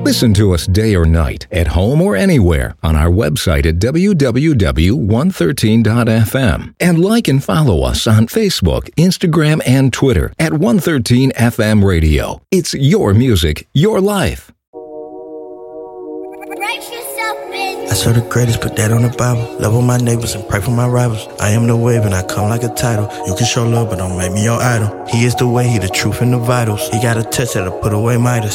Listen to us day or night, at home or anywhere, on our website at www.113.fm. And like and follow us on Facebook, Instagram, and Twitter at 113FM Radio. It's your music, your life. I serve the greatest, put that on the Bible. Love all my neighbors and pray for my rivals. I am the wave and I come like a title. You can show love, but don't make me your idol. He is the way, he the truth and the vitals. He got a touch that'll put away Midas.